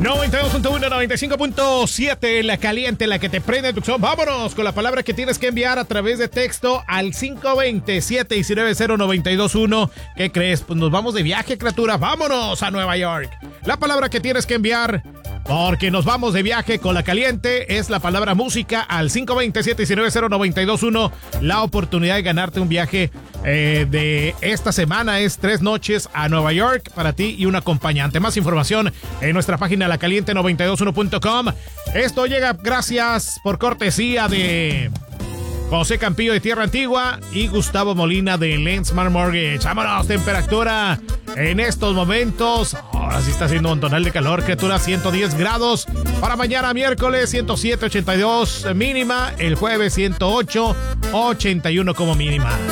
92.1, 95.7, la caliente, la que te prende tu opción. Vámonos con la palabra que tienes que enviar a través de texto al 520-719-0921. ¿Qué crees? Pues nos vamos de viaje, criatura. Vámonos a Nueva York. La palabra que tienes que enviar, porque nos vamos de viaje con la caliente, es la palabra música al 520-719-0921. La oportunidad de ganarte un viaje de esta semana es 3 noches a Nueva York para ti y un acompañante. Más información en nuestra página lacaliente921.com. Esto llega gracias por cortesía de José Campillo de Tierra Antigua y Gustavo Molina de Lensmar Mortgage. Vámonos, temperatura en estos momentos. Ahora sí está haciendo un tonal de calor, criatura, 110 grados. Para mañana miércoles, 107, 82 mínima. El jueves, 108, 81 como mínima.